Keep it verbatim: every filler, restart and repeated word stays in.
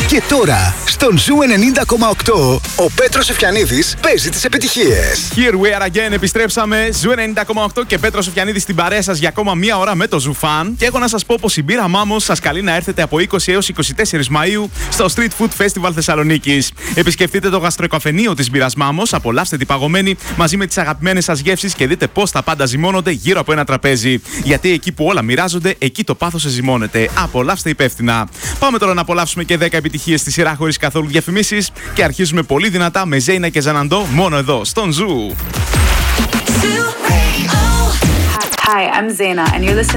Και τώρα, στον Ζου ενενήντα κόμμα οκτώ, ο Πέτρος Εφιανίδης παίζει τις επιτυχίες. Here we are again, επιστρέψαμε. Ζου ενενήντα κόμμα οκτώ και Πέτρος Εφιανίδης στην παρέα σας για ακόμα μία ώρα με το Ζου Φαν. Και έχω να σας πω πως η μπύρα Μάμος σας καλεί να έρθετε από είκοσι έως είκοσι τέσσερις Μαΐου στο Street Food Festival Θεσσαλονίκης. Επισκεφτείτε το γαστροκαφενείο της μπύρας Μάμος, απολαύστε την παγωμένη μαζί με τις αγαπημένες σας γεύσεις και δείτε πώς τα πάντα ζυμώνονται γύρω από ένα τραπέζι. Γιατί εκεί που όλα μοιράζονται, εκεί το πάθος σε ζυμώνεται. Απολαύστε υπεύθυνα. Πάμε τώρα να απολαύσουμε και δέκα επιτυχίες στη σειρά χωρίς καθόλου διαφημίσεις και αρχίζουμε πολύ δυνατά με Ζέινα και Ζαναντό μόνο εδώ στον Ζου. Hi, I'm Zaina and you're listening